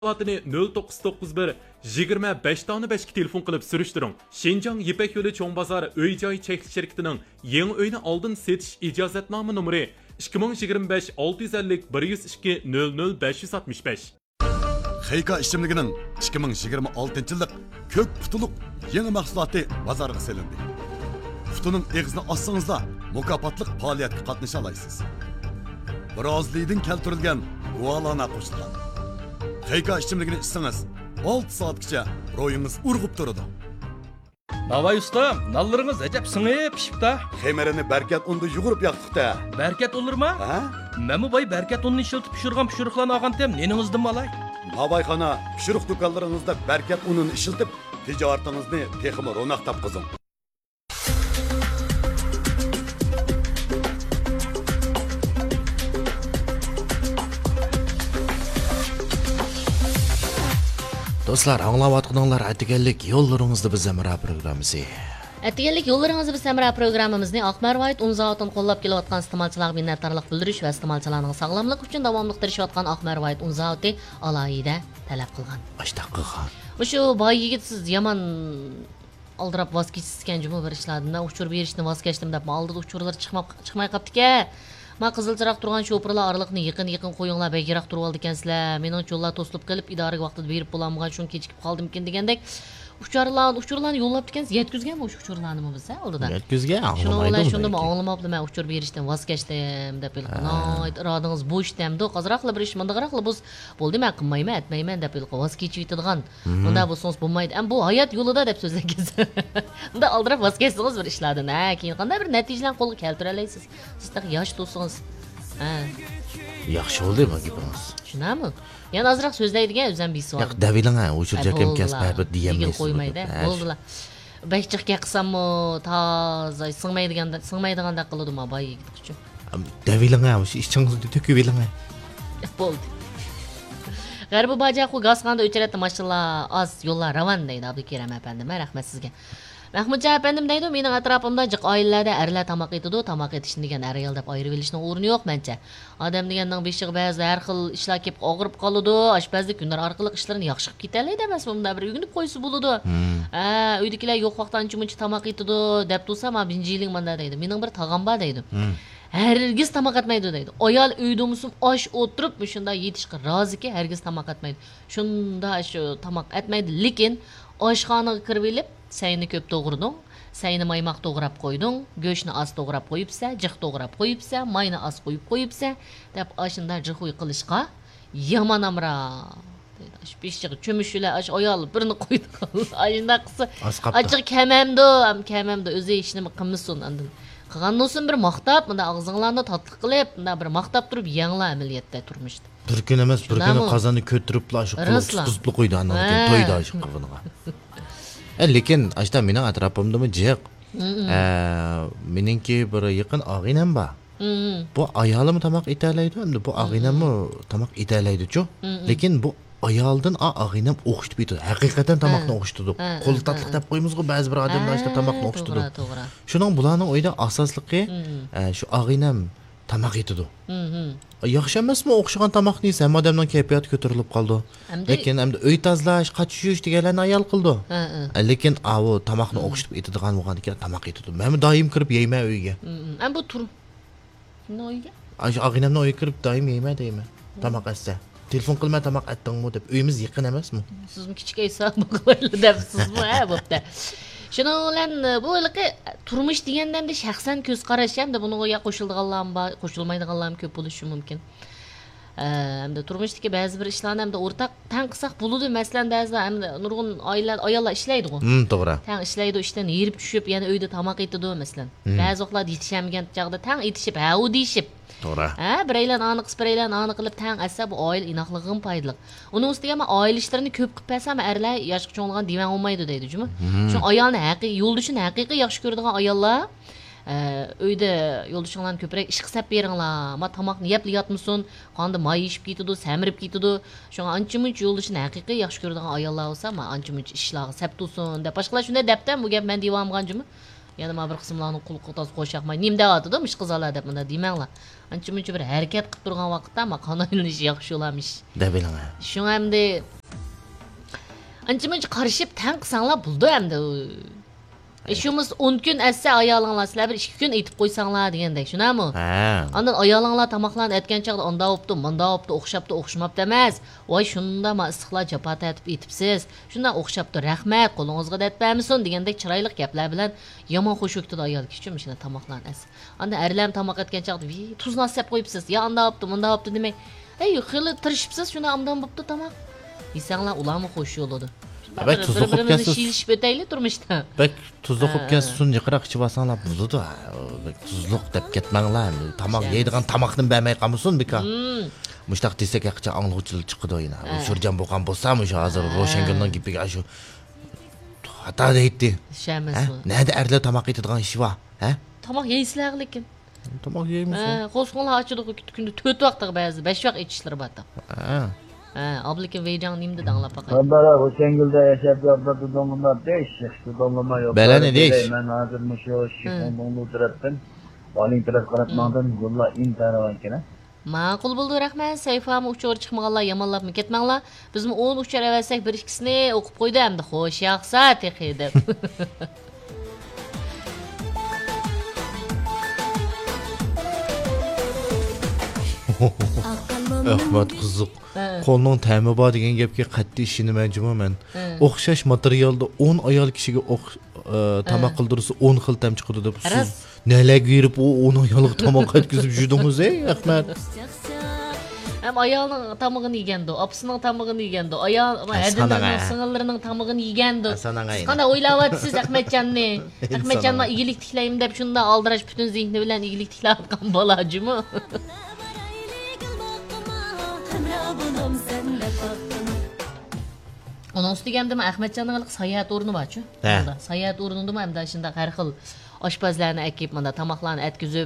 Vatini 0991 25 tane 5 telefon qilib surishtiring. Shinjang Yipak yo'li cho'ng bozor uy-joy cheklik shirkatining yangi uyni oldin setish ijozatnoma nomeri 2025 650 102 00 565. Xeyka ishimligining 2026 yillik ko'k putuluq yangi mahsuloti bozorga selindi. Putuning eg'izini ossangizda mukofotlik faoliyatga qatnasha olasiz. Birozlidan keltirilgan guvalana qo'shilgan. Xeyka ishimligini ichsangiz 6 soatgacha ro'yingiz urg'ib turadi. Navay usta, nallarınız acab sınıp pişip da. Xeymerini berkat unda yugurib yaqtıqda. Berkat olur mu? Ha? Memu bay berkat ununu işiltip pişirgan pişiriklarını ağan tem, neningizden malay? Babayxana pişiriq do'konlaringizda berkat unini ishiltib, tijoratingizni texmi ro'naq topqizing. Dostlar, anlayatqanlar atiganlik yo'llaringizni biz Samara programmasi. Atiganlik yo'llaringizni biz Samara programmamizni Aqmar White unzatdan qo'llab kelayotgan iste'molchilarga minnatdorlik bildirish va iste'molchilarning sog'lomligi uchun davomli tirishayotgan Aqmar White unzati alohida talab qilgan. Ashta qilgan. Shu boy yigit siz yomon aldirab voz kechishgan juma bir ishlardan uchur berishni voz kechdim deb oldida uchurlar chiqmay qopdi-ku. Ma qizilchiroq turgan sho'pirlar oraliqni yaqin qo'yinglar, begiroq turib oldi ekansizlar. Mening yo'llar to'silib qilib idoraga vaqtida berib bo'lamagan shun kechikib qoldim-kin degandek. Uchurlarni yo'llab ekansiz, yetkizganmi o'sha uchurlarni biz oldida? Yetkizgan, anglamaydi. Shunda men anglamabdi, men uchur berishdan voz kechdim deb bilqinoy, irodingiz bo'sh demdi. Qazroqli bir ish, mundaqroqli biz bo'ldi, men qilmayman, etmayman deb bilqo voz kechib yetadigan. Bunda bu so'z bo'lmaydi. Bu hayot yo'lida deb so'zlagansiz. Bunda aldirab voz kechsangiz bir ishlardan, keyin qanday bir natijalarni qo'lga keltira olasiz. Siz yosh do'stingiz. Yaxshi bo'ldi bu gapingiz. Shunami? Yana azroq so'zlaydigan o'zim besor. Yo'q, davilang, o'chirjakam kasb diyamlaysiz. Qo'ymaydi. Bo'ldilar. Bechchiqga qilsammi, toza singmaydiganda qildim boy yigit uchun. Davilang, o'sha ishingizni to'kib eling. Bo'ldi. G'arbi bajaxu gazxonada o'chiratdi mashallah, az yo'llar ravon deydi Abdukeram apandim. Rahmat sizga. Mahmudjon apandim deydi, mening atrofimda jiq oilalarda erlar tamoq etadi, tamoq etishni degan har yil deb ayirib olishning o'rni yo'q mencha. Odam deganning beshig'i ba'zi har xil ishlar kelib og'rib qoladi, oshpazlik kunlar orqali ishlarini yaxshi qilib ketalaydi emas, bunda bir uyg'unib qo'ysa bo'ladi. Uydagilar yo'q vaqtdan chuncha tamoq etadi deb tursa, men binjiling menda deydi. Mening bir tog'am bor deydi. Hargiz tamoq etmaydi deydi. Ayol uyda musun osh o'tirib, shunda yetishga roziki, hargiz tamoq etmaydi. Shunda shu tamoq etmaydi, lekin oshxonaga kirib olib sayni ko'p to'g'riding, sayni maymoq to'g'rab qo'yding, go'shtni az to'g'rab qo'yibsa, jiq to'g'rab qo'yibsa, mayni az qo'yibsa, deb ashunda jiqo'y qilishqa yomon amra. Deydi. Ash beshig'i cho'mishular, ash ayol birini qo'ydi. Ashunda qilsa, achiq kamamda o'zi ishni qilmasin andin. Qilgandan so'ng bir maqtab, bunda og'zinglarni tatliq qilib, bunda bir maqtab turib yanglar amaliyotda turmishdi. Bir kun emas, bir kun qozonni ko'tiriblar, shu qilib qo'ydi anaqaga to'yda shu qilganiga. Lekin ashta mening atrofimdami jiq. Meningki bir yaqin og'inam bor. Bu ayolim tamoq etalaydi, endi bu og'inammi tamoq etalaydi-ku. Lekin bu ayoldan og'inam o'qishib ketdi. Haqiqatan tamoqni o'qishtirdi. Qo'l tatliq deb qo'yimizga ba'zi bir odamlar ashta tamoqni o'qishtirdi. Shuning bularning o'yida asosligi shu og'inam tamoq etadi. Yaxshi emasmi o'xshagan tamoqni yesa, ham odamning kayfiyati ko'tarilib qoldi. Lekin endi uy tozalash, qachish deganlarni ayol qildi. Lekin u tamoqni o'xshatib etadigan bo'lganiga tamoq etadi. Men doim kirib yeyman uyga. Bu tur. Uyga? Og'inamni uyga kirib doim yeyman deyman. Tamoq essa. Telefon qilma tamoq etdingmi deb. Uyimiz yaqin emasmi? Sizmi kichkaysa bo'qlayli debsizmi, bo'pti. Shuni bilan bu turmush deganda shaxsan ko'z qarash hamda bunga qo'shiladiganlar bor, qo'shilmaydiganlar ham ko'p bo'lishi mumkin. Hamda turmushdagi ba'zi bir ishlarni hamda o'rtaq tan qilsak bo'ladi. Masalan, ba'zilar hamda nurg'un ayollar ishlaydi-ku. To'g'ri. Tan ishlaydi, ishdan yerib tushib, yana uyda tamoq etadi masalan. Ba'zi vaqtlar yetishamagan chog'da tan etishib, u deyishib. To'g'ri. Biraylan aniq qilib tan assa bu oila inoqlig'im foydali. Uning ustiga men oila ishlarini ko'p qilib bersam, erlar yoshga cho'ng'igan divan olmaydi deydi, jumi. Shu ayolni haqiqiy yo'ldishini haqiqiy yaxshi ko'radigan ayollar uyda yo'ldishinglarni ko'proq ish qilib beringlar. Men tamoqni yeb yotmasin, qonda may yishib ketadi, samirib ketadi. Shunga ancha-muncha yo'ldishini haqiqiy yaxshi ko'radigan ayollar bo'lsa, men ancha-muncha ishlarga sap tursin deb boshqalar shunday debdan bu gap men divan olgan jumi. yana ma bir qismlarning qulqi toz qo'shaqmay nim deyapti-da mish qizalar deb bunda deymanglar. Ancha-muncha bir harakat qilib turgan vaqtda ma qon aylanishi yaxshi bo'lamish. deb biling. Shu hamda ancha-muncha qarishib tan qilsanglar buldi hamda. Şumuz 10 gün esse ayalanglar sizlar bir 2 gün etib qo'ysanglar degandek, shunami? Ha. Ondan ayalanglar tamoqlarni aytgan chaqda onda opti, munda opti, o'xshabdi, o'xshamabdi emas. Voy shunda ma issiqlar japata etib etibsiz. Shunda o'xshabdi, rahmat, qo'lingizga datbamisin degandek chiroyli gaplar bilan yomon xush o'ktidi ayol kishi shuna tamoqlarni as. Onda erlam tamoq etgan chaqda, tuz nasib qo'yibsiz. Ya onda opti, munda opti demak. Ey, xili tirishibsiz, shuna amdan bo'pti tamoq. Desanglar ularmi xush yo'ladi. Bak tuzlu qo'yib kelsiz. Şilishib o'taylik turmushda. Bak tuzlu qo'yib kelsiz, yiqroq ichib olsanglar bo'ladi. Bak tuzluq deb ketmanglar. Tamoq yeydigan tamoqni bermay qolmasin bika. Mushtaq desek yaxshi anglovchilik chiqdi o'yina. O'shirjan bo'lgan bo'lsa, o'sha hozir Ro'shangulning gapiga shu xato deydi. Shamas. Nada erlar tamoq yeydigan ish bor, ha? Tamoq yeysizlar lekin. Tamoq yeymiz. Qo'shqonlar ochilib kunda 4 vaqtga ba'zi 5 vaqt ichishlari bor. Ha. Ablekin veycan nimdi danlap bakalım. Kandara Hoşengül'de yaşayıp yaptığı donumlar değişik. Şu donlama yok. Bela ne değiş? Ben hazırmış o şifon donlu taraftan. Balin taraf qaratmadan yo'lla intihar evankene. Ma'qul bo'ldi, rahmat. Sayfami uchor chiqmaganlar yomonlab ketmanglar. Bizmi 10 uchar avasak bir ikkisini o'qib qo'ydi hamda xo'sh yaxsa teqi deb. Ahmad qiziq. Qo'lning ta'mi bor degan gapga qat'iy ishonaman men. O'xshash materialda 10 ayol kishiga tamoq qildirsa 10 xil tam chiqadi deb. Siz nelarga yurib o 10 ayolga tamoq yetkazib yurdingiz ey Ahmad? Hem ayolning tamog'ini yegandi, opasining tamog'ini yegandi, ayol hadinlarning singillarining tamog'ini yegandi. Qanday o'ylayapsiz Ahmadjanni? Ahmadjanga igilik tiklayim deb shunda aldirash butun zehni bilan igilik tiklayotgan bolajimi? Onun üstü geldim Ahmetcan'ın sayat o'rni bor-ku. Sayat o'rnida ham da shunda har xil oshpazlarni akib, mana tamoqlarni etkizib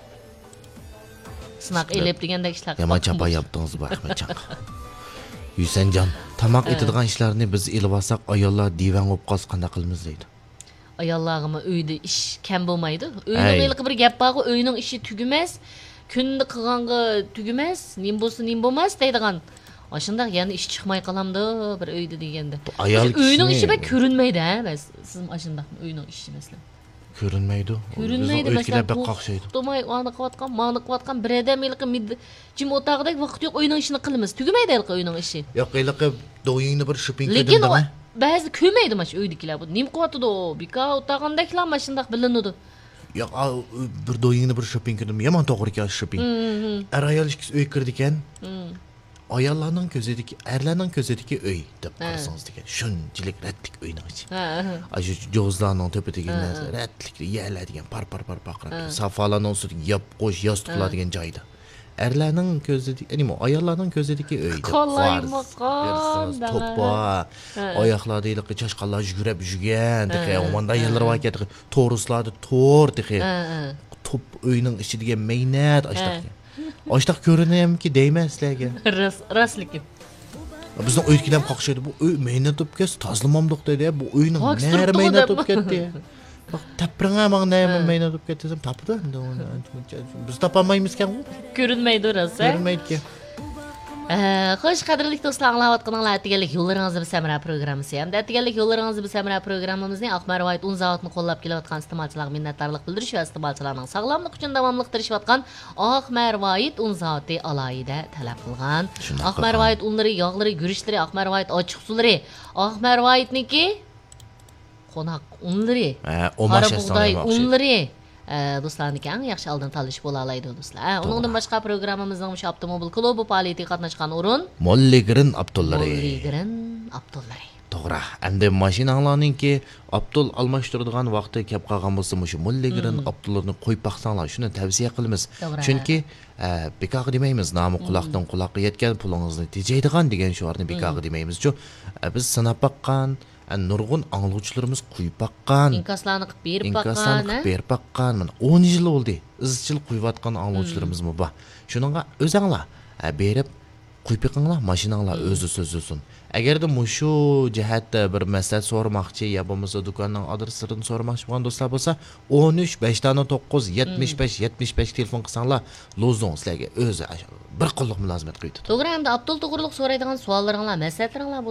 sınaq elib degandek ishlar. Yomon chapa yapdingiz bu Ahmetcan. Yusanjon, tamoq etadigan ishlarni biz elib olsak, ayollar divan bo'lib qolsa qanday qilamiz deydi. Ayollarga uyda ish kam bo'lmaydi. Uyning bir gap bor, uyning ishi tugumas, kunni qilganga tugumas, nim bo'lsa nim bo'lmas deydigan. Aşında yani iş çıkmay kalamdı bir öydü degende. Uyunun işi be görünmeydi ha. Sizin aşında uyunun işi mesela. Görünmeydi. Görünmeydi mesela. Tomay anı kıvatkan, manı kıvatkan bir adam ilki cim otağda vakit yok uyunun işini kılımız. Tügümeydi ilki uyunun işi. Yok ilki doyunu bir shopping edildi mi? Lekin bazı kömeydi maç öydikiler bu. Nim kıvatı da o. Bika otağındakiler maşında bilinudi. Yok bir doyunu bir shopping edildim. Yaman to'g'ri ekan shopping. Er ayol ikkisi uy kirdikan. Ayollarning ko'zidagi, erlarning ko'zidagi uy deb qarasangiz degan. Shunchalik ratlik uyning ichi. Shu jozlarning tepidagi ratlik yerladigan par baqirib, safolarning ustiga yop qo'sh yostiqlar degan joyda. Erlarning ko'zidagi, nima, ayollarning ko'zidagi uy deb qarasangiz. To'ppa, oyoqlarda iliqi chashqalar yugurib yurgan, degan, o'manda yerlar bor ekan, to'ruslarda to'r degan. Top uyning ichidagi meynat ashtaq. Açtaq görünəyəm ki, deyməz sizlərə. Rastlık. Bizning uydagilar qoqishadi. Bu uy meyna top kes, tozlamamdiq dedi. Bu uyning nari meyna top ketdi. Bak, tapringa men nari meyna top ketdi desem tapdı. Biz tapamaymiz-kan. Görünməydi orası. Görünməydi. Xoş qadrli do'stlar, anglayotganinglar Atiganlik yo'llaringizni bir samara programmasi. Hamda Atiganlik yo'llaringizni bir samara programmamizning Aqmar Void 10 zavodni qo'llab kelayotgan iste'molchilarga minnatdorlik bildirish va iste'molchilarning sog'lomlik uchun davomli tirishayotgan Aqmar Void 10 zavodi alohida talab qilgan. Aqmar Void unlari, yog'lari, gurishlari, Aqmar Void ochiq suvlari, Aqmar Voidniki qo'noq unlari, qora bug'doy unlari. Do'stlarniki eng yaxshi oldin tanlash bo'la oladi do'stlar. Uningdan boshqa programmamizning shu avtomobil klubi faoliyatiga qatnashgan o'rin Molligirin Abdullari. Molligirin Abdullari. To'g'ri. Endi mashinalarningki Abdul almashtiradigan vaqti kelib qolgan bo'lsa, shu Molligirin Abdullarni qo'yib baqsanglar, shuni tavsiya qilamiz. Chunki bekaq demaymiz, nomi quloqdan quloqqa yetgan pulingizni tejaydigan degan shuarni bekaq demaymiz-ku. Biz sanab baqqan nurg'un anglovchilarimiz qo'yib baqqan, inkaslarni qilib berib baqqan, mana 10 yil bo'ldi. Izchil qo'yib atgan anglovchilarimiz bor. Shuningga o'zinglar berib qo'yib yiqinglar mashinanglar o'zi so'zilsin agarda mushu jihatda bir maslahat so'ramoqchi yo bo'lmasa do'konning adresini so'ramoqchi bo'lgan do'stlar bo'lsa 13 5 9 75 75 telefon qilsanglar lozung sizlarga o'zi bir qulluq mulozimat qiladi to'g'ri hamda abdul to'g'riliq so'raydigan savollaringlar maslahatlaringlar